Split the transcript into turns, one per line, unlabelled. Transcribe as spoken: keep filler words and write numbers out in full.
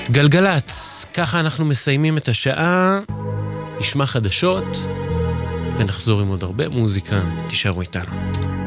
גלגלץ, ככה אנחנו מסיימים את השעה, נשמע חדשות, ונחזור עם עוד הרבה מוזיקה, תישארו איתנו.